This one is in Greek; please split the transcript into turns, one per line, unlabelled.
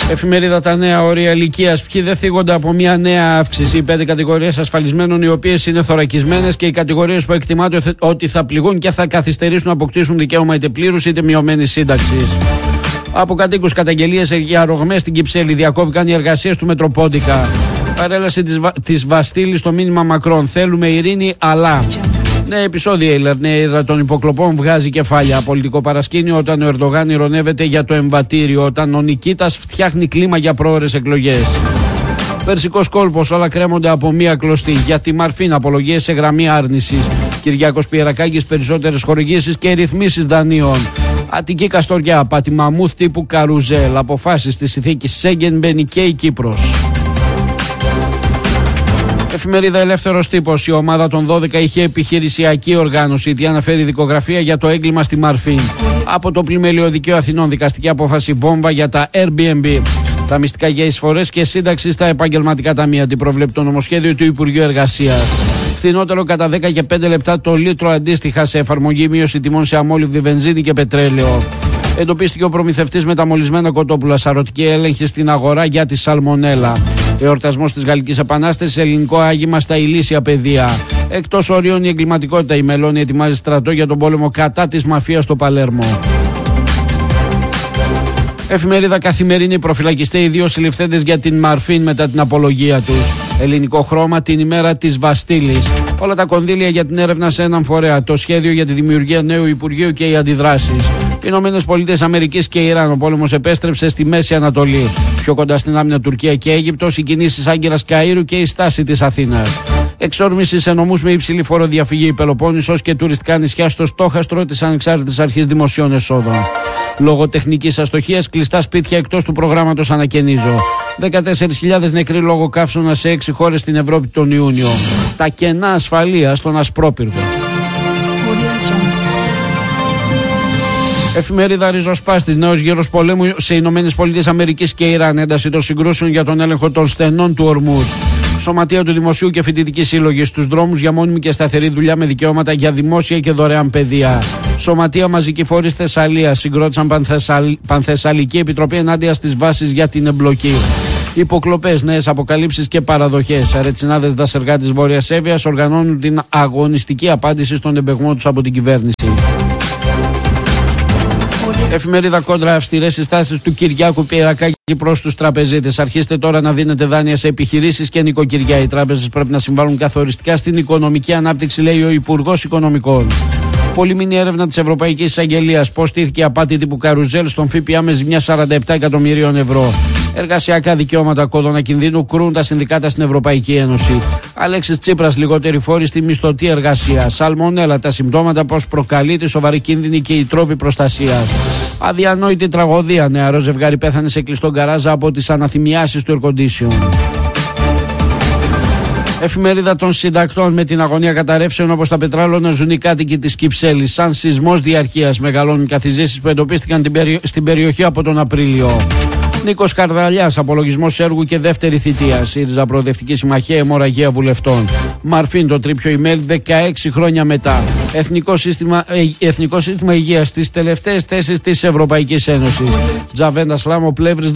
Εφημερίδα Τα Νέα, όρια ηλικίας. Ποιοι δεν θίγονται από μια νέα αύξηση? Οι 5 κατηγορίες ασφαλισμένων, οι οποίες είναι θωρακισμένες, και οι κατηγορίες που εκτιμάται ότι θα πληγούν και θα καθυστερήσουν να αποκτήσουν δικαίωμα είτε πλήρους είτε μειωμένης σύνταξης. Από κατοίκους καταγγελίες για ρογμές στην Κυψέλη. Διακόπηκαν οι εργασίες του Μετροπόντικα. Παρέλαση της Βαστήλης στο μήνυμα Μακρόν. Θέλουμε ειρήνη, αλλά. Νέα επεισόδια η Λερνέιδα των υποκλοπών βγάζει κεφάλια. Πολιτικό παρασκήνιο όταν ο Ερντογάν ειρωνεύεται για το εμβατήριο. Όταν ο Νικήτας φτιάχνει κλίμα για πρόωρες εκλογές. Περσικός κόλπος, όλα κρέμονται από μία κλωστή. Για τη Μαρφίν, απολογίες σε γραμμή άρνησης. Κυριάκος Πιερακάκης, περισσότερες χορηγήσεις και ρυθμίσεις δανείων. Αττική Καστοριά, πατημαμούθ τύπου καρουζέλ. Αποφάσεις της συνθήκης Σέγγεν, μπαίνει και η Κύπρος. Εφημερίδα Ελεύθερος Τύπος. Η ομάδα των 12 είχε επιχειρησιακή οργάνωση. Τι αναφέρει η δικογραφία για το έγκλημα στη Μαρφίν. Από το Πλημελιωδικείο Δικαίου Αθηνών, δικαστική απόφαση βόμβα για τα Airbnb. Τα μυστικά για εισφορές και σύνταξη στα επαγγελματικά ταμεία. Την προβλέπει το νομοσχέδιο του Υπουργείου Εργασίας. Φθηνότερο κατά 10 και 5 λεπτά το λίτρο, αντίστοιχα σε εφαρμογή μείωση τιμών σε αμόλυβδη βενζίνη και πετρέλαιο. Εντοπίστηκε ο προμηθευτής με τα μολυσμένα κοτόπουλα. Σαρωτική έλεγχη στην αγορά για τη σαλμονέλα. Εορτασμός της Γαλλικής Επανάστασης, ελληνικό άγημα στα ηλίσια πεδία. Εκτός ορίων η εγκληματικότητα. Η Μελώνη ετοιμάζει στρατό για τον πόλεμο κατά της μαφίας στο Παλέρμο. Εφημερίδα Καθημερινή. Προφυλακιστέ οι 2 συλληφθέντες για την Μαρφίν μετά την απολογία τους. Ελληνικό χρώμα την ημέρα της Βαστήλης. Όλα τα κονδύλια για την έρευνα σε έναν φορέα. Το σχέδιο για τη δημιουργία νέου Υπουργείου και οι αντιδράσεις. Ηνωμένες Πολιτείες Αμερικής και Ιράν. Ο πόλεμος επέστρεψε στη Μέση Ανατολή. Πιο κοντά στην άμυνα Τουρκία και Αίγυπτος. Οι κινήσεις Άγκυρας Καΐρου και η στάση της Αθήνας. Εξόρμηση σε νομούς με υψηλή φοροδιαφυγή. Η Πελοπόννησος και τουριστικά νησιά στο στόχαστρο της Ανεξάρτητης Αρχής Δημοσίων Εσόδων. Λόγω τεχνικής αστοχίας, κλειστά σπίτια εκτός του προγράμματος ανακαινίζω. 14.000 νεκροί λόγω καύσωνα σε 6 χώρες στην Ευρώπη τον Ιούνιο. Τα κενά ασφαλείας στον Ασπρόπυργο. Εφημερίδα Ριζοσπάστης. Νέος γύρος πολέμου σε Ηνωμένες Πολιτείες Αμερικής και Ιράν. Ένταση των συγκρούσεων για τον έλεγχο των στενών του Ορμούζ. Σωματεία του Δημοσίου και Φοιτητική Σύλλογη στους δρόμους για μόνιμη και σταθερή δουλειά με δικαιώματα για δημόσια και δωρεάν παιδεία. Σωματεία Μαζική Φορείς Θεσσαλίας συγκρότησαν Πανθεσσαλική Επιτροπή ενάντια στις βάσεις για την εμπλοκή. Υποκλοπές, νέες αποκαλύψεις και παραδοχές. Αρετσινάδες δασεργάτης Βόρειας Εύβοιας οργανώνουν την αγωνιστική απάντηση στον εμπεγμό τους από την κυβέρνηση. Εφημερίδα Κόντρα. Αυστηρές συστάσεις του Κυριάκου Πιερακάκη προς τους τραπεζίτες. Αρχίστε τώρα να δίνετε δάνεια σε επιχειρήσεις και νοικοκυριά. Οι τράπεζες πρέπει να συμβάλλουν καθοριστικά στην οικονομική ανάπτυξη, λέει ο Υπουργός Οικονομικών. Πολυμηνή έρευνα της Ευρωπαϊκής Εισαγγελίας. Πώς στήθηκε απάτη τύπου καρουζέλ στον ΦΠΑ με ζημιά 47 εκατομμυρίων ευρώ. Εργασιακά δικαιώματα, κόδωνα κινδύνου, κρούν τα συνδικάτα στην Ευρωπαϊκή Ένωση. Αλέξης Τσίπρας, λιγότεροι φόροι στη μισθωτή εργασία. Σαλμονέλα, τα συμπτώματα, πώς προκαλεί τη σοβαρή κίνδυνη και οι τρόποι προστασίας. Αδιανόητη τραγωδία. Νεαρό ζευγάρι πέθανε σε κλειστό γκαράζα από τις αναθυμιάσεις του air condition. Εφημερίδα των Συντακτών. Με την αγωνία καταρρεύσεων όπως τα πετράλωνα ζουν οι κάτοικοι της Κυψέλης. Σαν σεισμός διαρκείας μεγαλώνουν οι καθιζήσεις που εντοπίστηκαν στην περιοχή από τον Απρίλιο. Νίκος Καρδαλιάς, απολογισμός έργου και δεύτερη θητεία. ΣΥΡΙΖΑ Προοδευτική Συμμαχία, αιμορραγία βουλευτών. Μαρφίν, το τρίπιο email 16 χρόνια μετά. Εθνικό σύστημα υγείας στις τελευταίες θέσεις της Ευρωπαϊκής Ένωσης. Τζαβέντα Σλάμ, ο Πλεύρης